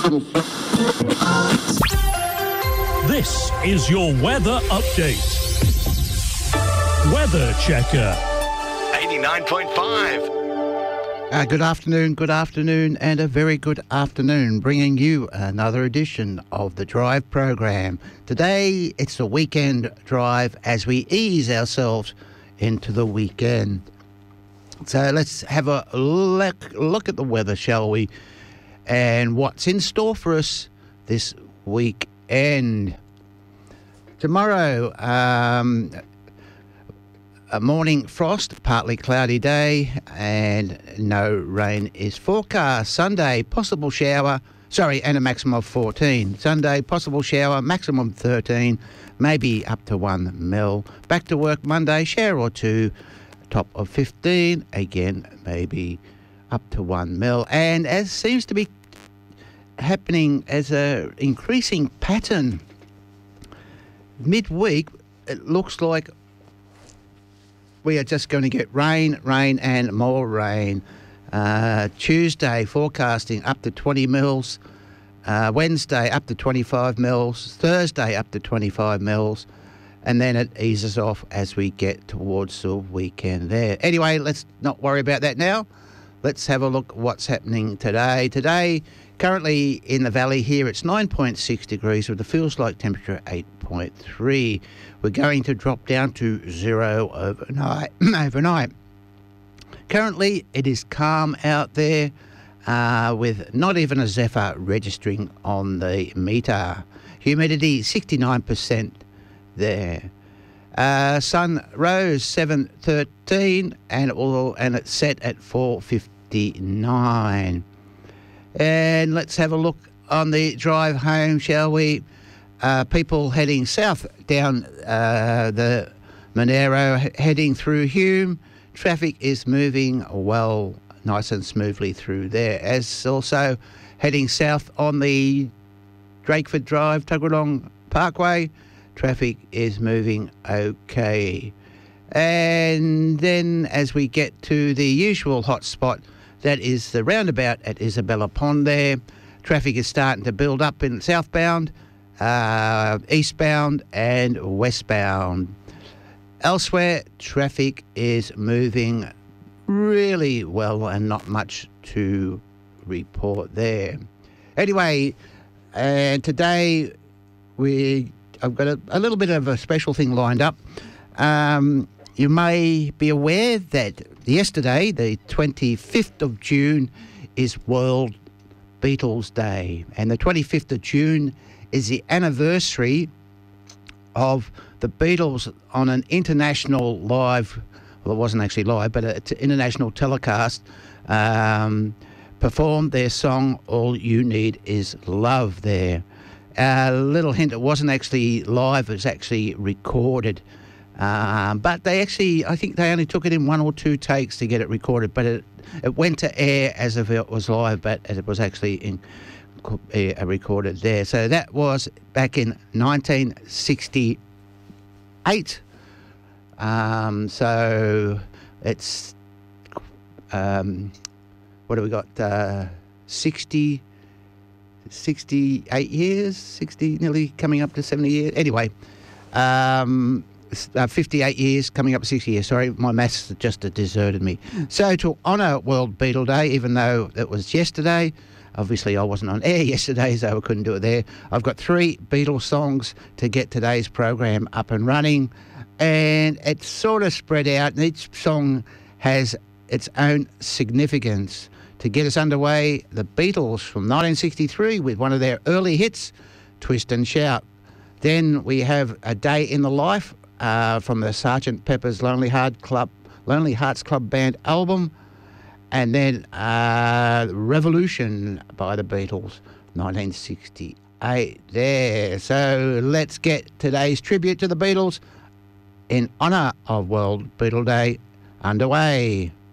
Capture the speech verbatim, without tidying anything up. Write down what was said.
This is your weather update. Weather Checker. eighty-nine point five. Uh, good afternoon, good afternoon, and a very good afternoon, bringing you another edition of the Drive program. Today, it's a weekend drive as we ease ourselves into the weekend. So let's have a look, look at the weather, shall we? And what's in store for us this weekend. Tomorrow, um, a morning frost, partly cloudy day, and no rain is forecast. Sunday, possible shower, sorry, and a maximum of fourteen. Sunday, possible shower, maximum thirteen, maybe up to one mil. Back to work Monday, shower or two, top of fifteen, again, maybe up to one mil. And as seems to be happening as a increasing pattern, midweek, it looks like we are just going to get rain, rain and more rain. Uh, Tuesday, forecasting up to twenty mils. Uh, Wednesday, up to twenty-five mils. Thursday, up to twenty-five mils. And then it eases off as we get towards the weekend there. Anyway, let's not worry about that now. Let's have a look at what's happening today. Today, currently in the valley here, it's nine point six degrees with the feels like temperature eight point three. We're going to drop down to zero overnight. overnight. Currently, it is calm out there uh, with not even a zephyr registering on the meter. Humidity sixty-nine percent there. Uh, sun rose seven thirteen and it will, and it's set at four fifty-nine. And let's have a look on the drive home, shall we? Uh, people heading south down uh, the Monero, he- heading through Hume. Traffic is moving well, nice and smoothly through there. As also heading south on the Drakeford Drive, Tuggeranong Parkway, traffic is moving okay. And then as we get to the usual hot spot, that is the roundabout at Isabella Pond there. Traffic is starting to build up in southbound, uh, eastbound and westbound. Elsewhere, traffic is moving really well and not much to report there. Anyway, and today we I've got a, a little bit of a special thing lined up. Um, you may be aware that yesterday, the twenty-fifth of June, is World Beatles Day. And the twenty-fifth of June is the anniversary of the Beatles on an international live, well, it wasn't actually live, but an international telecast, um, performed their song, All You Need Is Love there. A uh, little hint, it wasn't actually live, it was actually recorded. Um, but they actually, I think they only took it in one or two takes to get it recorded, but it, it went to air as if it was live, but it was actually in, uh, recorded there. So that was back in nineteen sixty-eight. Um, so it's, um, what do we got, uh, sixty... sixty-eight years, sixty, nearly coming up to seventy years. Anyway, um, uh, fifty-eight years, coming up to sixty years. Sorry, my maths just deserted me. So to honour World Beatle Day, even though it was yesterday, obviously I wasn't on air yesterday, so I couldn't do it there. I've got three Beatles songs to get today's program up and running, and it's sort of spread out, and each song has its own significance. To get us underway, the Beatles from nineteen sixty-three with one of their early hits, Twist and Shout. Then we have A Day in the Life uh, from the Sergeant Pepper's Lonely Heart Club, Lonely Hearts Club Band album. And then uh, Revolution by the Beatles, nineteen sixty-eight there. So let's get today's tribute to the Beatles in honour of World Beatle Day underway.